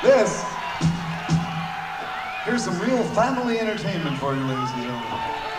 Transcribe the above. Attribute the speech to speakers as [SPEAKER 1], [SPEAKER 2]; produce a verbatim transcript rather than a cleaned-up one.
[SPEAKER 1] This, here's some real family entertainment for you, ladies and gentlemen.